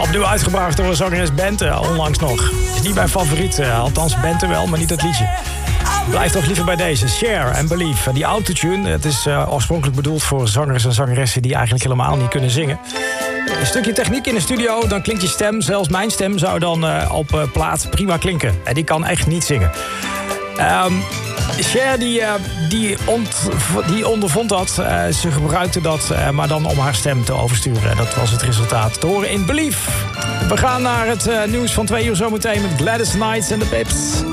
Opnieuw uitgebracht door zangeres Bente, onlangs nog. Is niet mijn favoriet, althans Bente wel, maar niet het liedje. Blijf toch liever bij deze. Share and Believe. Die autotune, het is oorspronkelijk bedoeld voor zangers en zangeressen die eigenlijk helemaal niet kunnen zingen. Een stukje techniek in de studio, dan klinkt je stem, zelfs mijn stem, zou dan op plaat prima klinken. En die kan echt niet zingen. Cher die ondervond dat. Ze gebruikte dat, maar dan om haar stem te oversturen. Dat was het resultaat. Te horen in Believe. We gaan naar het nieuws van 2 uur zometeen met Gladys Knight en de Pips.